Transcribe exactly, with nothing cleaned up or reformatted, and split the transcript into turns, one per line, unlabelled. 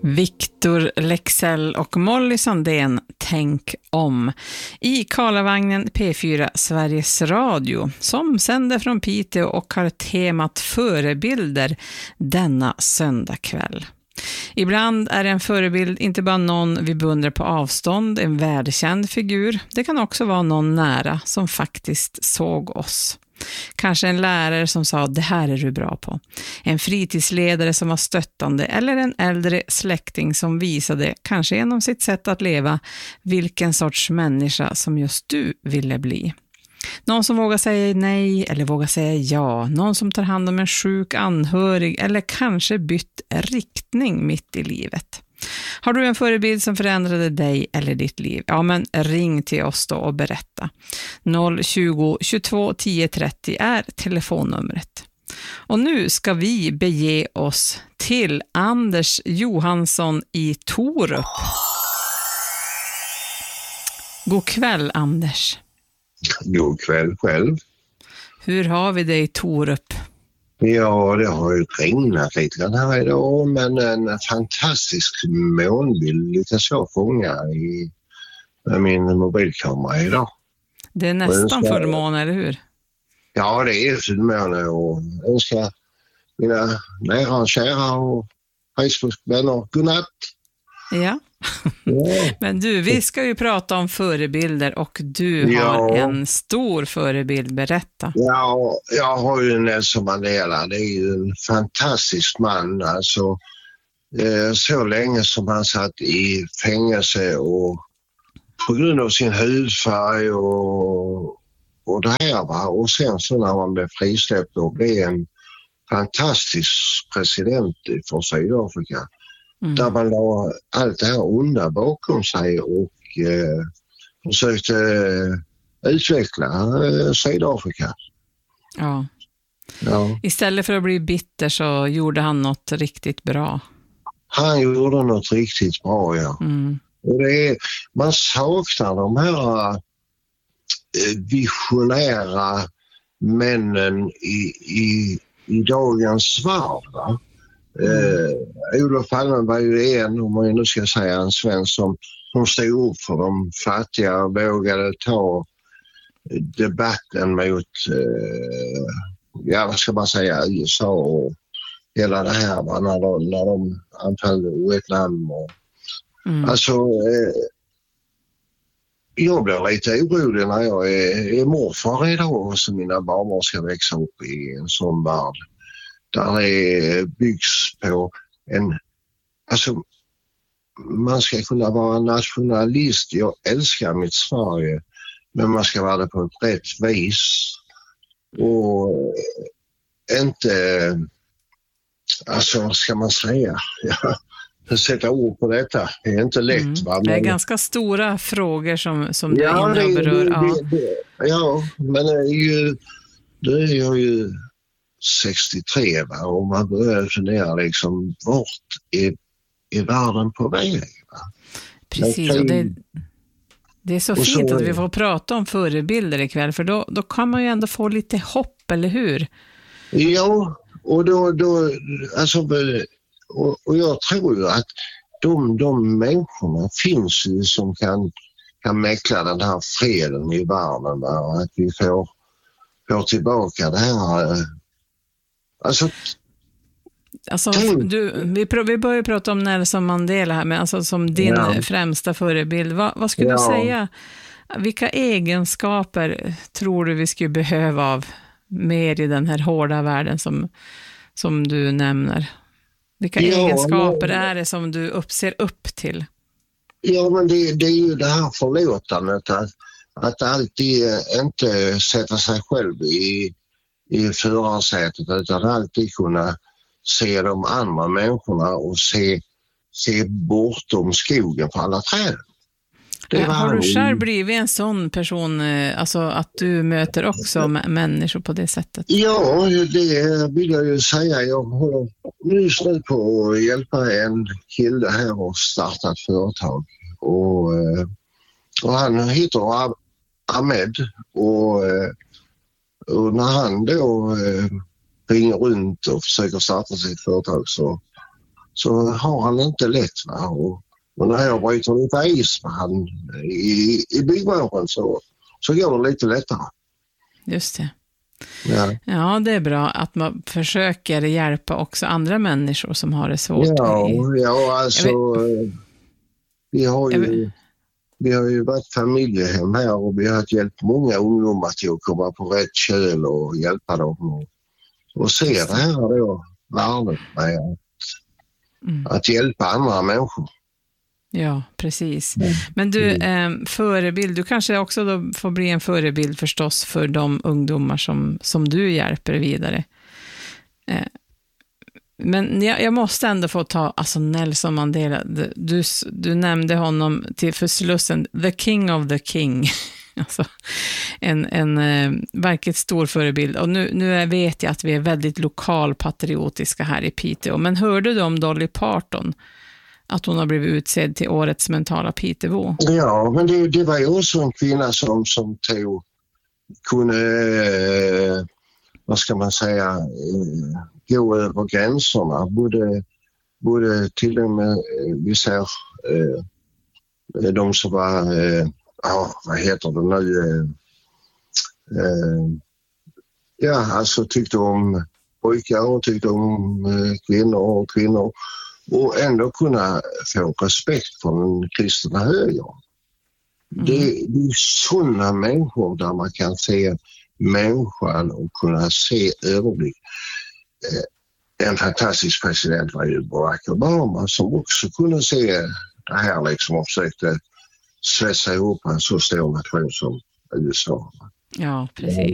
Viktor Leksell och Molly Sandén, Tänk om. I Karlavagnen P fyra Sveriges Radio som sänder från Piteå och har temat förebilder denna söndagkväll. Ibland är en förebild inte bara någon vi beundrar på avstånd, en världskänd figur. Det kan också vara någon nära som faktiskt såg oss. Kanske en lärare som sa det här är du bra på. En fritidsledare som var stöttande eller en äldre släkting som visade, kanske genom sitt sätt att leva, vilken sorts människa som just du ville bli. Någon som vågar säga nej eller vågar säga ja. Någon som tar hand om en sjuk anhörig eller kanske bytt riktning mitt i livet. Har du en förebild som förändrade dig eller ditt liv? Ja, men ring till oss då och berätta. noll tjugo tjugotvå tio trettio är telefonnumret. Och nu ska vi bege oss till Anders Johansson i Torup. God kväll, Anders.
God kväll själv.
Hur har vi det i Torup?
Ja, det har ju regnat lite grann här idag, men en fantastisk månbild lyckas jag fånga i med min mobilkamera idag.
Det är nästan fullmåne, eller hur?
Ja, det är fullmåne och jag önskar mina nära och kära och Facebook-vänner godnatt.
Ja. Ja. Men du, vi ska ju prata om förebilder och du
ja.
har en stor förebild, berätta.
Ja, jag har ju Nelson Mandela, det är ju en fantastisk man, alltså eh, så länge som han satt i fängelse och på grund av sin hudfärg och, och det här va, och sen så när man blev frisläppt och blev en fantastisk president för Sydafrika. Mm. Där man la allt det här onda bakom sig och eh, försökte eh, utveckla eh, Sydafrika.
Ja.
ja.
Istället för att bli bitter så gjorde han något riktigt bra.
Han gjorde något riktigt bra, ja.
Mm.
Och det är, man saknar de här eh, visionära männen i, i, i dagens värld, va? Mm. Eh, Olof Palme var ju en, om man nu ska säga en svensk som, som stod upp för de fattiga och vågade ta debatten mot eh, ja vad ska man säga U S A och hela det här va, när de, när de anföll Vietnam och, mm. alltså eh, jag blir lite orolig när jag är, är morfar idag och så mina barn ska växa upp i en sån värld. Där det byggs på en, alltså man ska kunna vara nationalist, jag älskar mitt Sverige, men man ska vara det på ett rätt vis och inte, alltså vad ska man säga, ja, sätta ord på detta, det är inte lätt. Mm. Va? Men,
det är ganska stora frågor som, som du
ja,
är inne och berör.
Det,
ja.
Det, det, ja, men det är ju, det är jag ju sextiotre va? Och man börjar fundera liksom vart är, är världen på väg va?
Precis, och det, det är så och fint så, att vi får prata om förebilder ikväll, för då, då kan man ju ändå få lite hopp, eller hur?
Ja, och då, då alltså, och, och jag tror ju att de, de människorna finns ju som kan, kan mäkla den här freden i världen va? Att vi får, får tillbaka det här. Alltså,
alltså du, vi, pr- vi börjar prata om Nelson Mandela här, men alltså som din ja. främsta förebild. Va, vad skulle ja. du säga? Vilka egenskaper tror du vi skulle behöva av mer i den här hårda världen som, som du nämner? Vilka ja, egenskaper men, är det som du upp, ser upp till?
Ja, men det, det är ju det här förlåtandet att, att alltid inte sätta sig själv i i förarsätet utan alltid kunna se de andra människorna och se, se bortom skogen för alla träd.
Ja, har du själv blivit en sån person, alltså att du möter också ja. människor på det sättet?
Ja, det vill jag ju säga. Jag håller just nu på att hjälpa en kille här och starta ett företag. Och, och han heter Ahmed och Och när han då eh, ringer runt och försöker starta sitt företag så, så har han inte lätt. Va? Och, och när jag bryter lite is med han i, i byggvåren så, så går det lite lättare. Just det.
Ja. ja, det är bra att man försöker hjälpa också andra människor som har det svårt.
Ja, ja alltså vi har ju vi har ju varit familjehem här och vi har hjälpt många ungdomar till att komma på rätt köl och hjälpa dem och, och se det här då värdet med att, mm. att hjälpa andra människor.
Ja, precis. Men du, eh, förebild, du kanske också då får bli en förebild förstås för de ungdomar som, som du hjälper vidare. Eh, men jag, jag måste ändå få ta alltså Nelson Mandela. Du, du nämnde honom till för Slussen, the king of the king. Alltså, en en eh, verkligt stor förebild. Och nu, nu vet jag att vi är väldigt lokalpatriotiska här i Piteå. Men hörde du om Dolly Parton? Att hon har blivit utsedd till årets mentala Pitebo.
Ja, men det, det var ju också en kvinna som, som tog, kunde, eh, vad ska man säga, eh, gå över gränserna. Både, både till och med, vi ser, eh, de som var, eh, ja, vad heter det nu, eh, eh, ja, alltså tyckte om pojkar och tyckte om eh, kvinnor och kvinnor. Och ändå kunna få respekt från den kristna höger. Mm. Det, det är sådana människor där man kan se människan och kunna se överblick. Eh, en fantastisk president var ju Barack Obama som också kunde se det här liksom och försökte svetsa ihop en så stor nation som U S A.
Ja, precis.